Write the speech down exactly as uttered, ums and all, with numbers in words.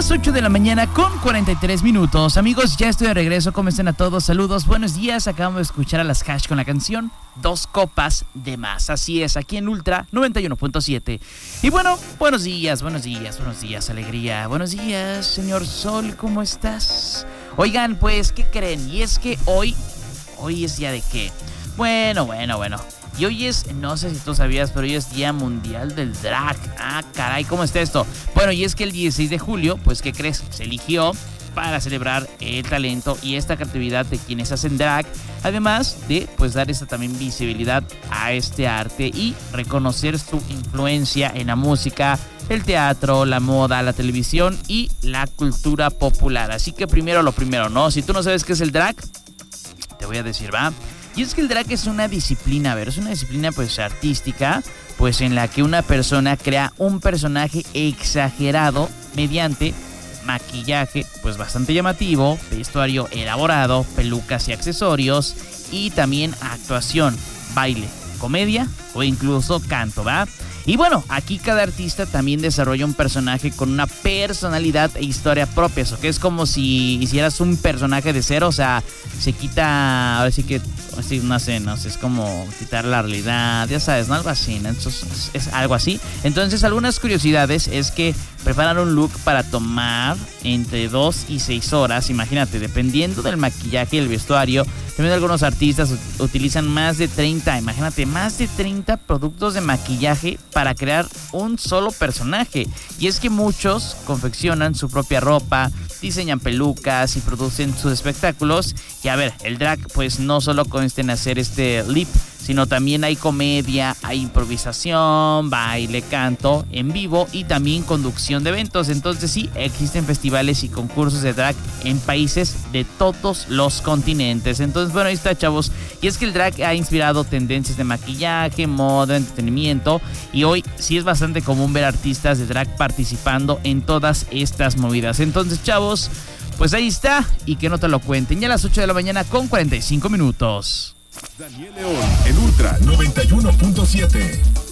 las ocho de la mañana con cuarenta y tres minutos. Amigos, ya estoy de regreso. ¿Cómo están a todos? Saludos, buenos días. Acabamos de escuchar a las Hash con la canción Dos Copas de Más. Así es, aquí en Ultra noventa y uno punto siete. Y bueno, buenos días, buenos días, buenos días, alegría. Buenos días, señor Sol, ¿cómo estás? Oigan, pues, ¿qué creen? Y es que hoy, hoy es día de qué. Bueno, bueno, bueno. Y hoy es, no sé si tú sabías, pero hoy es Día Mundial del Drag. Ah, caray, ¿cómo está esto? Bueno, y es que el dieciséis de julio, pues, ¿qué crees? Se eligió para celebrar el talento y esta creatividad de quienes hacen drag, además de, pues, dar esta también visibilidad a este arte y reconocer su influencia en la música, el teatro, la moda, la televisión y la cultura popular. Así que primero lo primero, ¿no? Si tú no sabes qué es el drag, te voy a decir, ¿va? Y es que el drag es una disciplina, a ver, es una disciplina pues artística, pues en la que una persona crea un personaje exagerado mediante maquillaje pues bastante llamativo, vestuario elaborado, pelucas y accesorios y también actuación, baile, comedia o incluso canto, ¿va? Y bueno, aquí cada artista también desarrolla un personaje con una personalidad e historia propia, eso que es como si hicieras un personaje de cero, o sea, se quita, ahora sí que, así, no sé, no sé, es como quitar la realidad, ya sabes, ¿no? Algo así, ¿no? Entonces, es, es algo así. Entonces, algunas curiosidades es que preparan un look para tomar entre dos y seis horas, imagínate, dependiendo del maquillaje y el vestuario. También algunos artistas utilizan más de treinta, imagínate, más de treinta productos de maquillaje para crear un solo personaje. Y es que muchos confeccionan su propia ropa, diseñan pelucas y producen sus espectáculos. Y a ver, el drag pues no solo consiste en hacer este lip, sino también hay comedia, hay improvisación, baile, canto en vivo y también conducción de eventos. Entonces sí, existen festivales y concursos de drag en países de todos los continentes. Entonces bueno, ahí está, chavos. Y es que el drag ha inspirado tendencias de maquillaje, moda, entretenimiento. Y hoy sí es bastante común ver artistas de drag participando en todas estas movidas. Entonces, chavos, pues ahí está. Y que no te lo cuenten. Ya a las ocho de la mañana con cuarenta y cinco minutos. Daniel León en Ultra noventa y uno punto siete.